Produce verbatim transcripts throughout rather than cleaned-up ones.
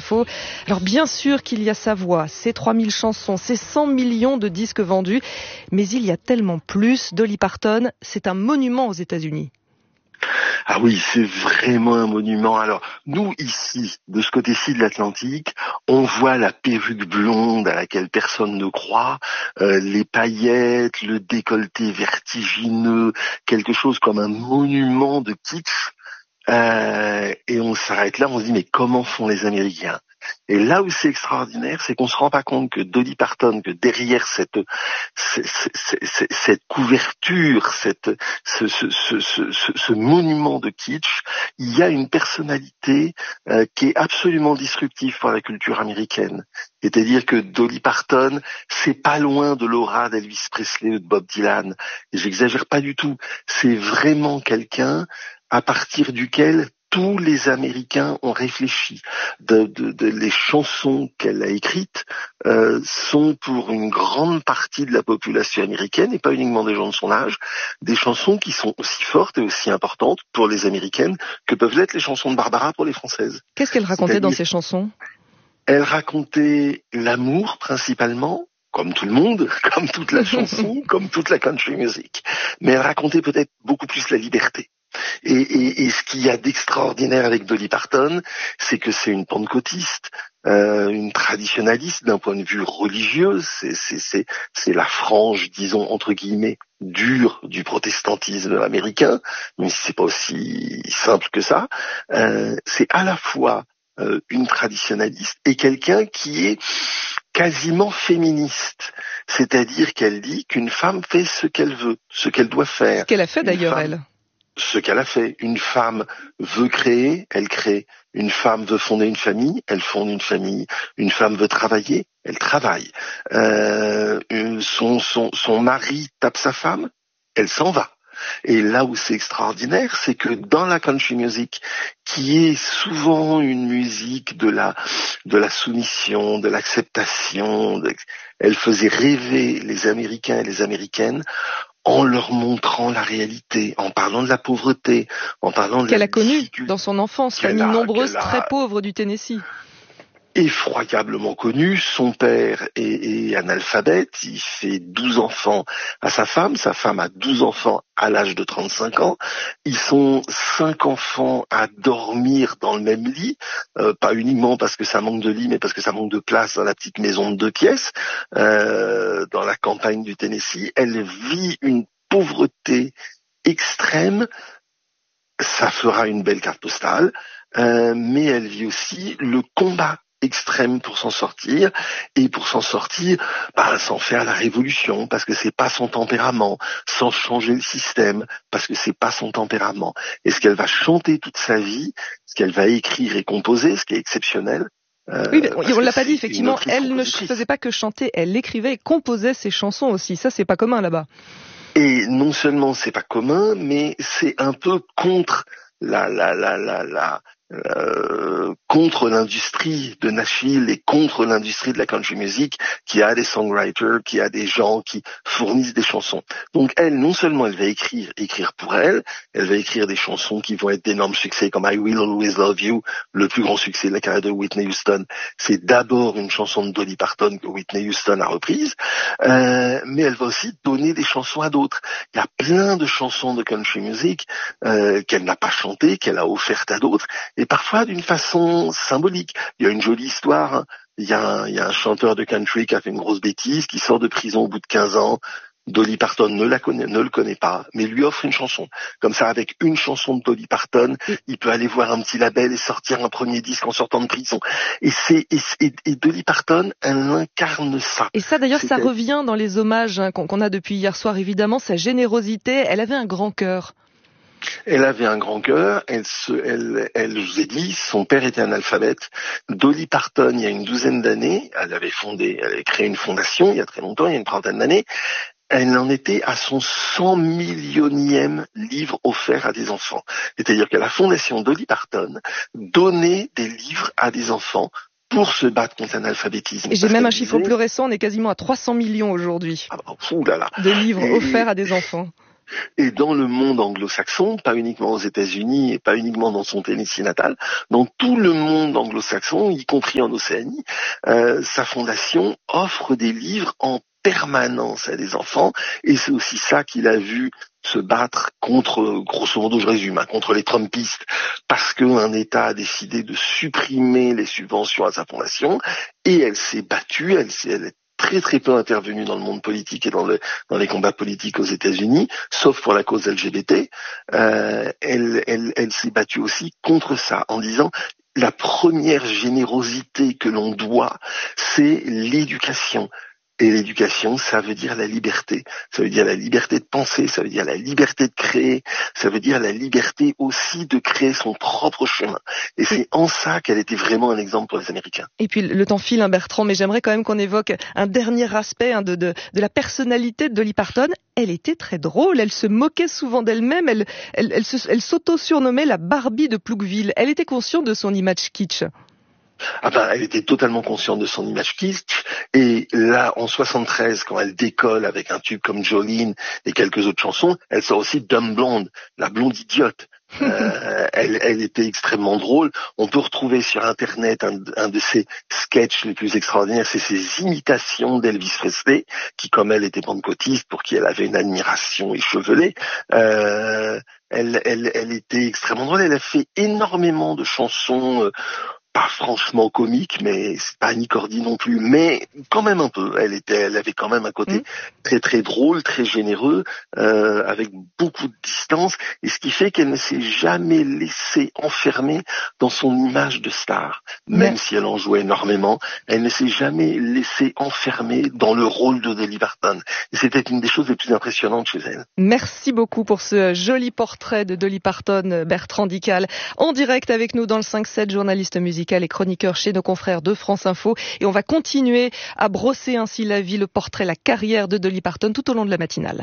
Info. Alors bien sûr qu'il y a sa voix, ses trois mille chansons, ses cent millions de disques vendus, mais il y a tellement plus. Dolly Parton, c'est un monument aux États-Unis. Ah oui, c'est vraiment un monument. Alors, nous, ici, de ce côté-ci de l'Atlantique, on voit la perruque blonde à laquelle personne ne croit, euh, les paillettes, le décolleté vertigineux, quelque chose comme un monument de kitsch. Euh, et on s'arrête là, on se dit, mais comment font les Américains ? Et là où c'est extraordinaire, c'est qu'on se rend pas compte que Dolly Parton, que derrière cette cette, cette, cette couverture, cette, ce, ce, ce, ce, ce monument de kitsch, il y a une personnalité euh, qui est absolument disruptive pour la culture américaine. C'est-à-dire que Dolly Parton, c'est pas loin de l'aura d'Elvis Presley ou de Bob Dylan. Et j'exagère pas du tout. C'est vraiment quelqu'un à partir duquel tous les Américains ont réfléchi. De, de, de, les chansons qu'elle a écrites euh, sont pour une grande partie de la population américaine, et pas uniquement des gens de son âge, des chansons qui sont aussi fortes et aussi importantes pour les Américaines que peuvent l'être les chansons de Barbara pour les Françaises. Qu'est-ce qu'elle racontait C'est-à-dire, dans ses chansons ? Elle racontait l'amour principalement, comme tout le monde, comme toute la chanson, comme toute la country music. Mais elle racontait peut-être beaucoup plus la liberté. Et, et, et ce qu'il y a d'extraordinaire avec Dolly Parton, c'est que c'est une pentecôtiste, euh, une traditionnaliste d'un point de vue religieux. C'est, c'est, c'est, c'est la frange, disons entre guillemets, dure du protestantisme américain, mais c'est pas aussi simple que ça. Euh, c'est à la fois euh, une traditionnaliste et quelqu'un qui est quasiment féministe, c'est-à-dire qu'elle dit qu'une femme fait ce qu'elle veut, ce qu'elle doit faire. Ce qu'elle a fait d'ailleurs, femme... elle. Ce qu'elle a fait. Une femme veut créer, elle crée. Une femme veut fonder une famille, elle fonde une famille. Une femme veut travailler, elle travaille. Euh, son, son, son mari tape sa femme, elle s'en va. Et là où c'est extraordinaire, c'est que dans la country music, qui est souvent une musique de la, de la soumission, de l'acceptation, de, elle faisait rêver les Américains et les Américaines en leur montrant la réalité, en parlant de la pauvreté, en parlant de qu'elle la a connue dans son enfance, famille nombreuse, très pauvre du Tennessee. Effroyablement connu, son père est, est analphabète, il fait douze enfants à sa femme, sa femme a douze enfants à l'âge de trente-cinq ans, ils sont cinq enfants à dormir dans le même lit, euh, pas uniquement parce que ça manque de lit, mais parce que ça manque de place dans la petite maison de deux pièces, euh, dans la campagne du Tennessee. Elle vit une pauvreté extrême, ça fera une belle carte postale, euh, mais elle vit aussi le combat extrême pour s'en sortir, et pour s'en sortir, bah, sans faire la révolution, parce que c'est pas son tempérament, sans changer le système, parce que c'est pas son tempérament. Et ce qu'elle va chanter toute sa vie, ce qu'elle va écrire et composer, ce qui est exceptionnel. Euh, oui, mais on l'a pas dit, effectivement, elle ne faisait pas que chanter, elle écrivait et composait ses chansons aussi. Ça, c'est pas commun là-bas. Et non seulement c'est pas commun, mais c'est un peu contre la, la, la, la, la, Euh, contre l'industrie de Nashville et contre l'industrie de la country music, qui a des songwriters, qui a des gens qui fournissent des chansons. Donc elle, non seulement elle va écrire, écrire pour elle, elle va écrire des chansons qui vont être d'énormes succès comme I Will Always Love You, le plus grand succès de la carrière de Whitney Houston. C'est d'abord une chanson de Dolly Parton que Whitney Houston a reprise, euh, mais elle va aussi donner des chansons à d'autres. Il y a plein de chansons de country music euh, qu'elle n'a pas chantées, qu'elle a offertes à d'autres, et parfois d'une façon symbolique. Il y a une jolie histoire, hein. il, y a un, il y a un chanteur de country qui a fait une grosse bêtise, qui sort de prison au bout de quinze ans. Dolly Parton ne, la connaît, ne le connaît pas, mais lui offre une chanson. Comme ça, avec une chanson de Dolly Parton, il peut aller voir un petit label et sortir un premier disque en sortant de prison. Et, c'est, et, et, et Dolly Parton, elle incarne ça. Et ça, d'ailleurs, c'est ça revient dans les hommages hein, qu'on, qu'on a depuis hier soir, évidemment, sa générosité. Elle avait un grand cœur. Elle avait un grand cœur, elle, se, elle, elle, je vous ai dit, son père était analphabète. Dolly Parton, il y a une douzaine d'années, elle avait fondé, elle avait créé une fondation il y a très longtemps, il y a une trentaine d'années. Elle en était à son cent millionième livre offert à des enfants. C'est-à-dire que la fondation Dolly Parton donnait des livres à des enfants pour se battre contre l'analphabétisme. Et j'ai même un chiffre disait... plus récent, on est quasiment à trois cents millions aujourd'hui ah bah, ouh là là. de livres et... offerts à des enfants. Et dans le monde anglo-saxon, pas uniquement aux États-Unis et pas uniquement dans son Tennessee natal, dans tout le monde anglo-saxon, y compris en Océanie, euh, sa fondation offre des livres en permanence à des enfants, et c'est aussi ça qu'il a vu se battre contre, grosso modo je résume, hein, contre les Trumpistes, parce qu'un État a décidé de supprimer les subventions à sa fondation, et elle s'est battue, elle s'est elle est très très peu intervenue dans le monde politique et dans, le, dans les combats politiques aux États-Unis, sauf pour la cause L G B T. Euh, elle, elle, elle s'est battue aussi contre ça, en disant la première générosité que l'on doit, c'est l'éducation. Et l'éducation, ça veut dire la liberté. Ça veut dire la liberté de penser, ça veut dire la liberté de créer, ça veut dire la liberté aussi de créer son propre chemin. Et c'est en ça qu'elle était vraiment un exemple pour les Américains. Et puis le temps file, hein, Bertrand, mais j'aimerais quand même qu'on évoque un dernier aspect hein, de, de, de la personnalité de Dolly Parton. Elle était très drôle, elle se moquait souvent d'elle-même, elle, elle, elle, se, elle s'auto-surnommait la Barbie de Plouqueville. Elle était consciente de son image kitsch. Ah ben, elle était totalement consciente de son image kitsch, et là, en soixante-treize, quand elle décolle avec un tube comme Jolene et quelques autres chansons, elle sort aussi Dumb Blonde, la blonde idiote. euh, elle, elle était extrêmement drôle. On peut retrouver sur Internet un, un de ses sketchs les plus extraordinaires, c'est ses imitations d'Elvis Presley, qui, comme elle, était pentecôtiste, pour qui elle avait une admiration échevelée. Euh, elle, elle, elle était extrêmement drôle. Elle a fait énormément de chansons euh, pas franchement comique, mais c'est pas Annie Cordy non plus, mais quand même un peu. Elle était, elle avait quand même un côté mmh. très très drôle, très généreux, euh, avec beaucoup de distance, et ce qui fait qu'elle ne s'est jamais laissée enfermer dans son image de star, même ouais. si elle en jouait énormément. Elle ne s'est jamais laissée enfermer dans le rôle de Dolly Parton. Et c'était une des choses les plus impressionnantes chez elle. Merci beaucoup pour ce joli portrait de Dolly Parton, Bertrand Dical, en direct avec nous dans le cinq sept, journaliste musical et chroniqueur chez nos confrères de France Info. Et on va continuer à brosser ainsi la vie, le portrait, la carrière de Dolly Parton tout au long de la matinale.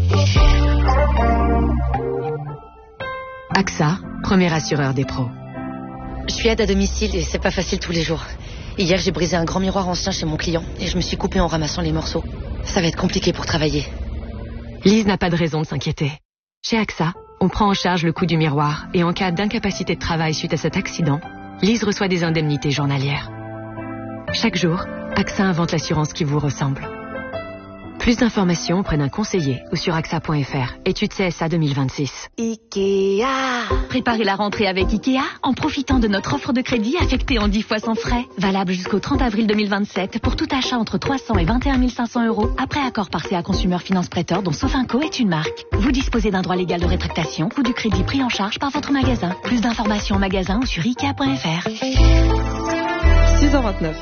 A X A, premier assureur des pros. Je suis aide à domicile et c'est pas facile tous les jours. Hier, j'ai brisé un grand miroir ancien chez mon client et je me suis coupée en ramassant les morceaux. Ça va être compliqué pour travailler. Lise n'a pas de raison de s'inquiéter. Chez A X A, on prend en charge le coût du miroir et en cas d'incapacité de travail suite à cet accident, Lise reçoit des indemnités journalières. Chaque jour, A X A invente l'assurance qui vous ressemble. Plus d'informations auprès d'un conseiller ou sur A X A point F R. Étude C S A deux mille vingt-six. Ikea. Préparez la rentrée avec Ikea en profitant de notre offre de crédit affectée en dix fois sans frais. Valable jusqu'au trente avril deux mille vingt-sept pour tout achat entre trois cents et vingt et un mille cinq cents euros après accord par C A Consumer Finance Prêteur dont Sofinco est une marque. Vous disposez d'un droit légal de rétractation, coût du crédit pris en charge par votre magasin. Plus d'informations en magasin ou sur Ikea point F R. six heures vingt-neuf.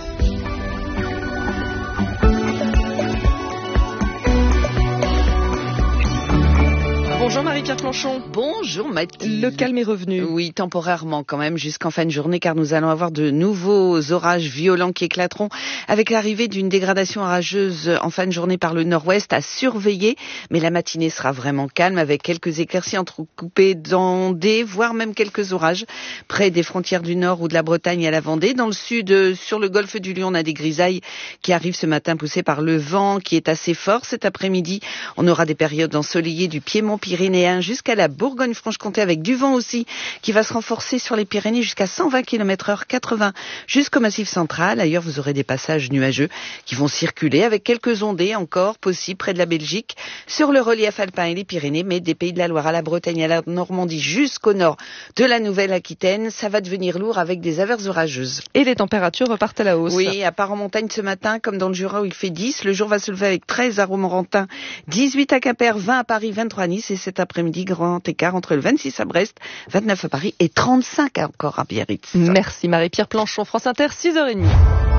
Bonjour Marie-Pierre Planchon. Bonjour Mathilde. Le calme est revenu. Oui, temporairement quand même, jusqu'en fin de journée, car nous allons avoir de nouveaux orages violents qui éclateront avec l'arrivée d'une dégradation orageuse en fin de journée par le nord-ouest à surveiller. Mais la matinée sera vraiment calme avec quelques éclaircies entrecoupées d'ondées, voire même quelques orages près des frontières du nord ou de la Bretagne à la Vendée. Dans le sud, sur le golfe du Lion, on a des grisailles qui arrivent ce matin poussées par le vent qui est assez fort. Cet après-midi, on aura des périodes ensoleillées du Piémont-Pyrénéen jusqu'à la Bourgogne-Franche-Comté avec du vent aussi qui va se renforcer sur les Pyrénées jusqu'à cent vingt kilomètres heure, quatre-vingts jusqu'au Massif central. Ailleurs, vous aurez des passages nuageux qui vont circuler avec quelques ondées encore possibles près de la Belgique, sur le relief alpin et les Pyrénées, mais des Pays de la Loire à la Bretagne et à la Normandie jusqu'au nord de la Nouvelle-Aquitaine, ça va devenir lourd avec des averses orageuses. Et les températures repartent à la hausse. Oui, à part en montagne ce matin, comme dans le Jura où il fait dix, le jour va se lever avec treize à Romorantin, dix-huit à Quimper, vingt à Paris, vingt-trois à Nice, et cet après-midi, grand écart entre le vingt-six à Brest, vingt-neuf à Paris et trente-cinq encore à Biarritz. Merci Marie-Pierre Planchon, France Inter, six heures trente.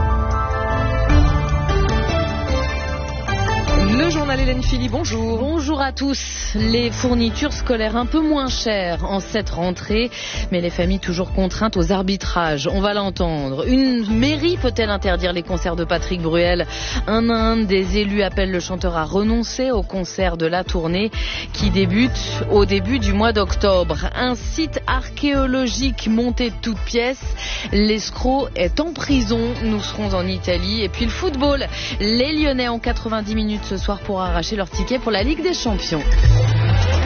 Le journal Hélène Philly, bonjour. Bonjour à tous. Les fournitures scolaires un peu moins chères en cette rentrée, mais les familles toujours contraintes aux arbitrages. On va l'entendre. Une mairie peut-elle interdire les concerts de Patrick Bruel? Un à un des élus appelle le chanteur à renoncer au concert de la tournée qui débute au début du mois d'octobre. Un site archéologique monté de toutes pièces. L'escroc est en prison. Nous serons en Italie. Et puis le football. Les Lyonnais ont quatre-vingt-dix minutes ce soir pour arracher leur ticket pour la Ligue des Champions.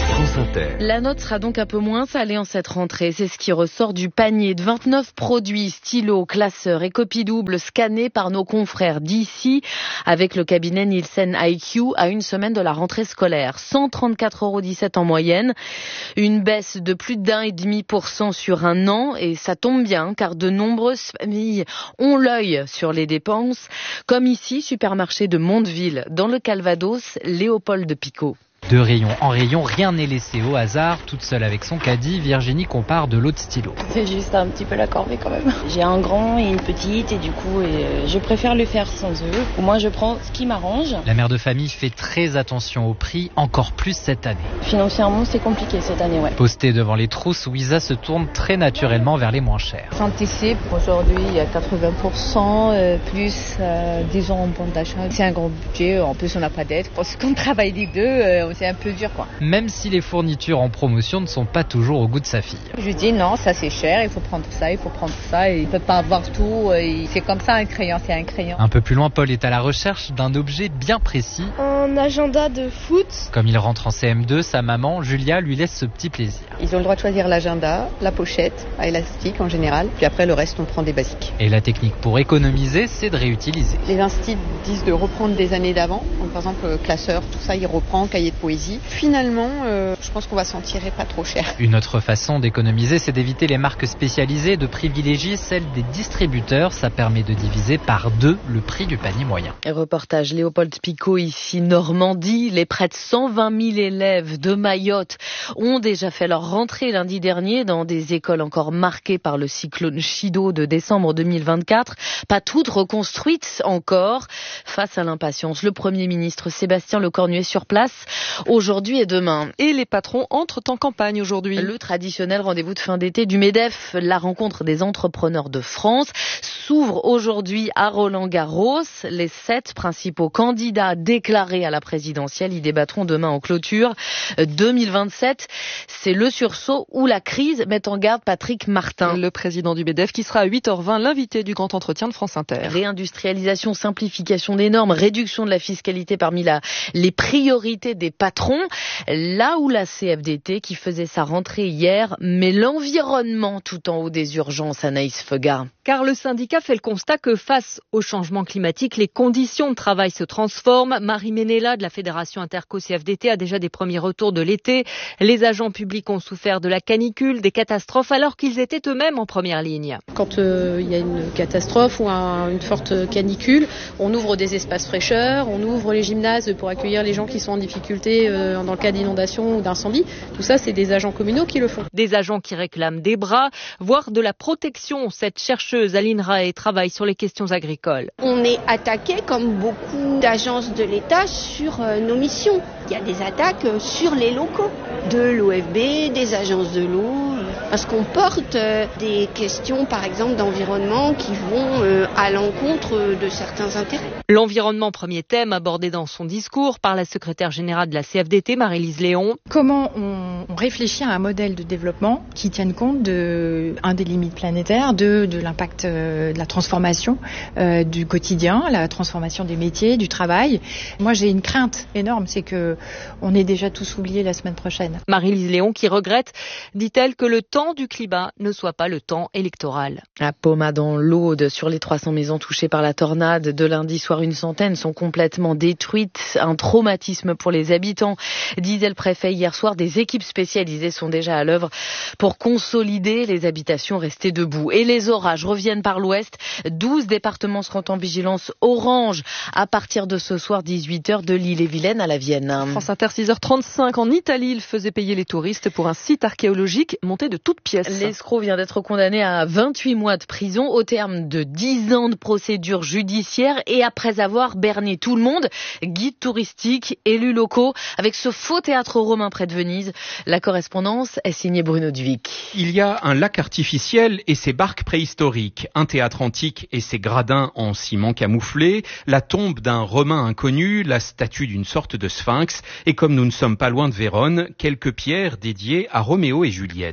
France Inter. La note sera donc un peu moins salée en cette rentrée. C'est ce qui ressort du panier de vingt-neuf produits, stylos, classeurs et copies doubles scannés par nos confrères d'ici avec le cabinet Nielsen I Q à une semaine de la rentrée scolaire. cent trente-quatre euros dix-sept en moyenne. Une baisse de plus d'un virgule cinq pour cent sur un an et ça tombe bien car de nombreuses familles ont l'œil sur les dépenses. Comme ici, supermarché de Mondeville dans le Calvados, Léopold Picot. De rayon en rayon, rien n'est laissé au hasard. Toute seule avec son caddie, Virginie compare de l'eau de stylo. C'est juste un petit peu la corvée quand même. J'ai un grand et une petite et du coup et je préfère le faire sans eux. Moi je prends ce qui m'arrange. La mère de famille fait très attention au prix, encore plus cette année. Financièrement c'est compliqué cette année, ouais. Postée devant les trousses, Ouisa se tourne très naturellement vers les moins chers. Sans tisser, aujourd'hui il y a quatre-vingts pour cent euh, plus euh, disons en bon d'achat. C'est un gros budget, en plus on n'a pas d'aide. Parce qu'on travaille les deux, euh, c'est un peu dur quoi. Même si les fournitures en promotion ne sont pas toujours au goût de sa fille. Je dis non, ça c'est cher, il faut prendre ça, il faut prendre ça, et il ne peut pas avoir tout, et c'est comme ça un crayon, c'est un crayon. Un peu plus loin, Paul est à la recherche d'un objet bien précis. Un agenda de foot. Comme il rentre en C M deux, sa maman, Julia, lui laisse ce petit plaisir. Ils ont le droit de choisir l'agenda, la pochette, à élastique en général, puis après le reste on prend des basiques. Et la technique pour économiser, c'est de réutiliser. Les instituts disent de reprendre des années d'avant, donc par exemple classeur, tout ça il reprend, cahier de poésie. Finalement, euh, je pense qu'on va s'en tirer pas trop cher. Une autre façon d'économiser, c'est d'éviter les marques spécialisées, de privilégier celles des distributeurs. Ça permet de diviser par deux le prix du panier moyen. Et reportage Léopold Picot, ici Normandie. Les près de cent vingt mille élèves de Mayotte ont déjà fait leur rentrée lundi dernier dans des écoles encore marquées par le cyclone Chido de décembre deux mille vingt-quatre. Pas toutes reconstruites encore. Face à l'impatience, le Premier ministre Sébastien Lecornu est sur place aujourd'hui et demain. Et les patrons entrent en campagne aujourd'hui. Le traditionnel rendez-vous de fin d'été du MEDEF, la rencontre des entrepreneurs de France, s'ouvre aujourd'hui à Roland-Garros. Les sept principaux candidats déclarés à la présidentielle y débattront demain en clôture. deux mille vingt-sept, c'est le sursaut où la crise met en garde Patrick Martin. Le président du MEDEF qui sera à huit heures vingt l'invité du grand entretien de France Inter. Réindustrialisation, simplification des normes, réduction de la fiscalité parmi la, les priorités des patrons. Là où la C F D T qui faisait sa rentrée hier met l'environnement tout en haut des urgences, Anaïs Feuga. Car le syndicat fait le constat que face au changement climatique, les conditions de travail se transforment. Marie Ménéla de la Fédération Interco-C F D T a déjà des premiers retours de l'été. Les agents publics ont souffert de la canicule, des catastrophes alors qu'ils étaient eux-mêmes en première ligne. Quand il euh, y a une catastrophe ou un, une forte canicule, on ouvre des espaces fraîcheurs, on ouvre les gymnases pour accueillir les gens qui sont en difficulté euh, dans le cas d'inondation ou d'incendie. Tout ça, c'est des agents communaux qui le font. Des agents qui réclament des bras, voire de la protection. Cette chercheuse à l'INRAE travaille sur les questions agricoles. On est attaqué, comme beaucoup d'agences de l'État, sur euh, nos missions. Il y a des attaques euh, sur les locaux de l'O F B, des agences de l'eau, euh, parce qu'on porte euh, des questions, par exemple, d'environnement qui vont euh, à l'encontre de certains intérêts. L'environnement, premier thème abordé dans son discours par la secrétaire générale de la C F D T, Marie-Lise Léon. Comment on, on réfléchit à un modèle de développement qui tienne compte de, un, des limites planétaires, deux, de l'impact euh, de la transformation euh, du quotidien, la transformation des métiers, du travail. Moi, j'ai une crainte énorme, c'est que on est déjà tous oubliés la semaine prochaine. Marie-Lise Léon qui regrette, dit-elle, que le temps du climat ne soit pas le temps électoral. À Poma dans l'Aude, sur les trois cents maisons touchées par la tornade de lundi soir, une centaine sont complètement détruites. Un traumatisme pour les habitants, disait le préfet hier soir. Des équipes spécialisées sont déjà à l'œuvre pour consolider les habitations restées debout. Et les orages reviennent par l'ouest. douze départements seront en vigilance orange à partir de ce soir dix-huit heures de l'Ille-et-Vilaine à la Vienne. France Inter, six heures trente-cinq. En Italie, il faisait payer les touristes pour un site archéologique monté de toutes pièces. L'escroc vient d'être condamné à vingt-huit mois de prison au terme de dix ans de procédure judiciaire et après avoir berné tout le monde, guides touristiques, élus locaux, avec ce faux théâtre romain près de Venise. La correspondance est signée Bruno Duvic. Il y a un lac artificiel et ses barques préhistoriques, un théâtre antique et ses gradins en ciment camouflé, la tombe d'un Romain inconnu, la statue d'une sorte de sphinx et, comme nous ne sommes pas loin de Vérone, quelques pierres dédiées à Roméo et Juliette.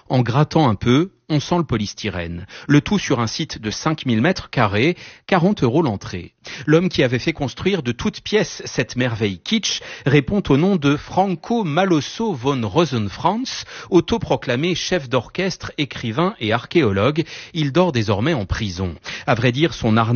En grattant un peu, on sent le polystyrène. Le tout sur un site de cinq mille mètres carrés, quarante euros l'entrée. L'homme qui avait fait construire de toutes pièces cette merveille kitsch répond au nom de Franco Malosso von Rosenfranz, autoproclamé chef d'orchestre, écrivain et archéologue. Il dort désormais en prison. À vrai dire, son arnaque